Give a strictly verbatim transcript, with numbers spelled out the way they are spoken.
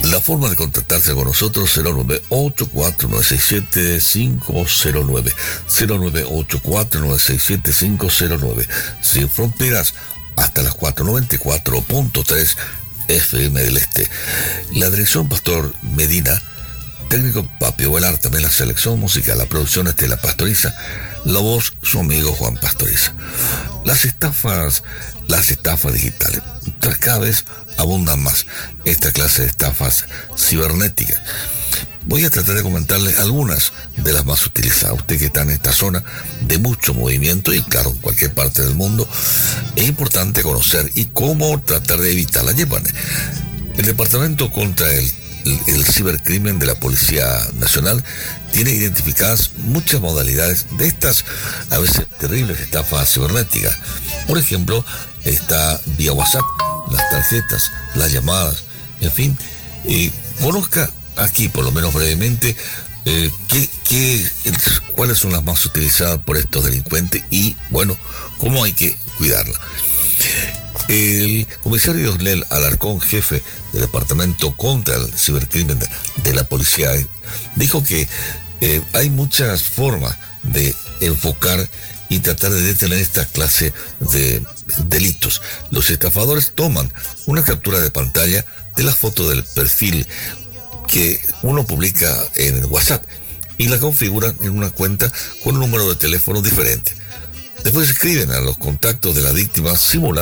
La forma de contactarse con nosotros, cero nueve ocho cuatro nueve seis siete cinco cero nueve, cero nueve ocho cuatro nueve seis siete cinco cero nueve, sin fronteras, hasta las cuatro noventa y cuatro punto tres F M del Este. La dirección, Pastor Medina. Técnico, Papio Velar. También la selección musical, la producción, Estela Pastoriza. La voz, su amigo Juan Pastoriza. Las estafas, las estafas digitales. Cada vez abundan más esta clase de estafas cibernéticas. Voy a tratar de comentarles algunas de las más utilizadas. Usted que está en esta zona de mucho movimiento y claro, en cualquier parte del mundo, es importante conocer y cómo tratar de evitarla. Llévame. El Departamento contra el, el, el Cibercrimen de la Policía Nacional tiene identificadas muchas modalidades de estas, a veces terribles estafas cibernéticas. Por ejemplo, está vía WhatsApp, las tarjetas, las llamadas, en fin, eh, conozca aquí, por lo menos brevemente, eh, qué, qué, cuáles son las más utilizadas por estos delincuentes y, bueno, cómo hay que cuidarla. El comisario Osnel Alarcón, jefe del Departamento contra el Cibercrimen de, de la Policía, dijo que eh, hay muchas formas de enfocar y tratar de detener esta clase de delitos. Los estafadores toman una captura de pantalla de la foto del perfil que uno publica en WhatsApp y la configuran en una cuenta con un número de teléfono diferente. Después escriben a los contactos de la víctima simulando